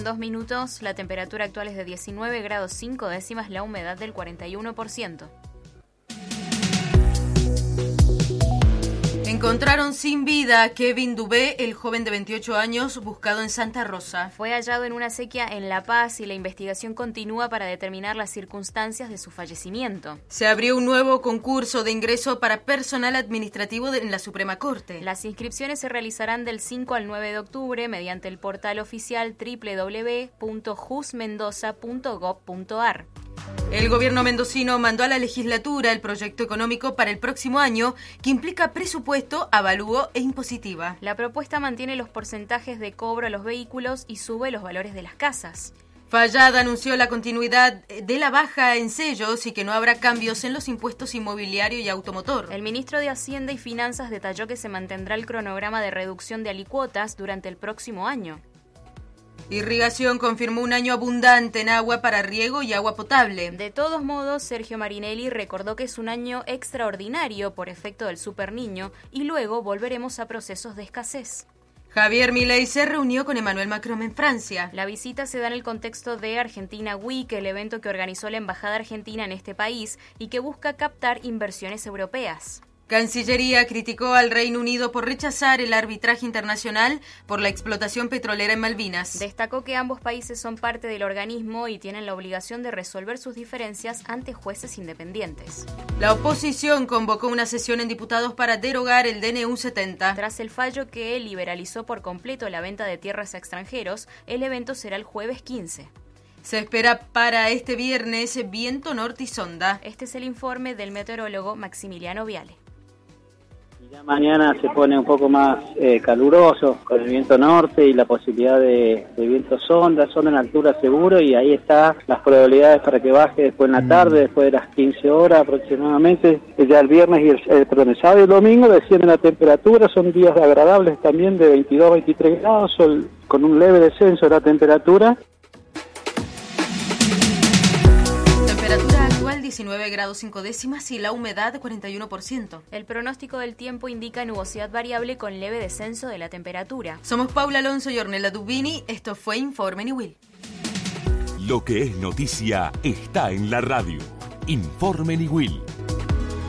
2 minutos, la temperatura actual es de 19 grados 5 décimas, la humedad del 41%. Encontraron sin vida a Kevin Dubé, el joven de 28 años buscado en Santa Rosa. Fue hallado en una acequia en La Paz y la investigación continúa para determinar las circunstancias de su fallecimiento. Se abrió un nuevo concurso de ingreso para personal administrativo en la Suprema Corte. Las inscripciones se realizarán del 5 al 9 de octubre mediante el portal oficial www.jusmendoza.gov.ar. El gobierno mendocino mandó a la legislatura el proyecto económico para el próximo año, que implica presupuesto, avalúo e impositiva. La propuesta mantiene los porcentajes de cobro a los vehículos y sube los valores de las casas. Fallada anunció la continuidad de la baja en sellos y que no habrá cambios en los impuestos inmobiliario y automotor. El ministro de Hacienda y Finanzas detalló que se mantendrá el cronograma de reducción de alicuotas durante el próximo año. Irrigación confirmó un año abundante en agua para riego y agua potable. De todos modos, Sergio Marinelli recordó que es un año extraordinario por efecto del Super Niño y luego volveremos a procesos de escasez. Javier Milei se reunió con Emmanuel Macron en Francia. La visita se da en el contexto de Argentina Week, el evento que organizó la Embajada Argentina en este país y que busca captar inversiones europeas. Cancillería criticó al Reino Unido por rechazar el arbitraje internacional por la explotación petrolera en Malvinas. Destacó que ambos países son parte del organismo y tienen la obligación de resolver sus diferencias ante jueces independientes. La oposición convocó una sesión en diputados para derogar el DNU 70. Tras el fallo que liberalizó por completo la venta de tierras a extranjeros, el evento será el jueves 15. Se espera para este viernes viento norte y sonda. Este es el informe del meteorólogo Maximiliano Viale. Ya mañana se pone un poco más caluroso con el viento norte y la posibilidad de viento sonda en altura seguro, y ahí están las probabilidades para que baje después en la tarde, después de las 15 horas aproximadamente. Ya el viernes y el sábado y el domingo desciende la temperatura, son días agradables también de 22-23 grados con un leve descenso de la temperatura. 19 grados 5 décimas y la humedad 41%. El pronóstico del tiempo indica nubosidad variable con leve descenso de la temperatura. Somos Paula Alonso y Ornella Dubini. Esto fue Informe Niwil. Lo que es noticia está en la radio. Informe Niwil.